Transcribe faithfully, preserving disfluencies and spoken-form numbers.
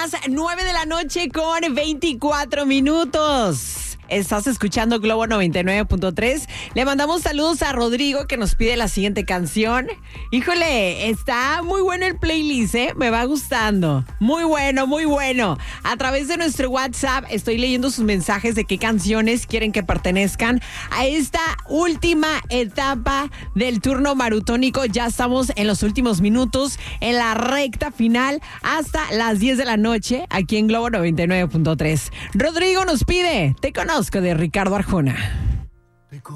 las nueve de la noche con veinticuatro minutos. Estás escuchando Globo noventa y nueve punto tres. Le mandamos saludos a Rodrigo que nos pide la siguiente canción. Híjole, está muy bueno el playlist, ¿eh? Me va gustando. Muy bueno, muy bueno. A través de nuestro WhatsApp estoy leyendo sus mensajes de qué canciones quieren que pertenezcan a esta última etapa del turno marutónico. Ya estamos en los últimos minutos, en la recta final, hasta las diez de la noche, aquí en Globo noventa y nueve punto tres. Rodrigo nos pide Te Conozco, de Ricardo Arjona.